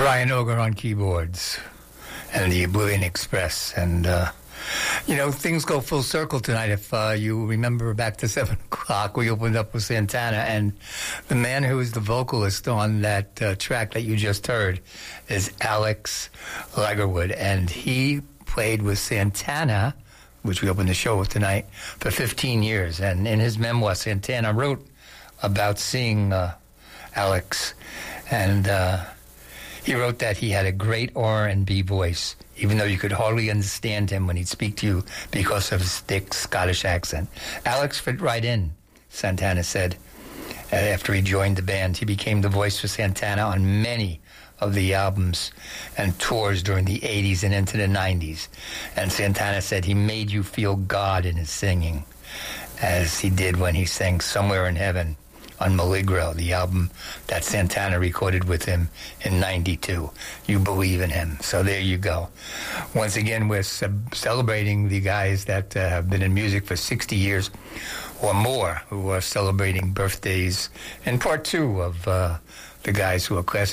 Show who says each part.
Speaker 1: Brian Auger on keyboards and the Oblivion Express. And, things go full circle tonight. If you remember back to 7 o'clock, we opened up with Santana. And the man who is the vocalist on that track that you just heard is Alex Lagerwood. And he played with Santana, which we opened the show with tonight, for 15 years. And in his memoir, Santana wrote about seeing Alex. And he wrote that he had a great R&B voice, even though you could hardly understand him when he'd speak to you because of his thick Scottish accent. Alex fit right in, Santana said. After he joined the band, he became the voice for Santana on many of the albums and tours during the 80s and into the 90s. And Santana said he made you feel God in his singing, as he did when he sang Somewhere in Heaven on Maligro, the album that Santana recorded with him in 92. You believe in him. So there you go. Once again, we're celebrating the guys that have been in music for 60 years or more, who are celebrating birthdays, and part two of the guys who are class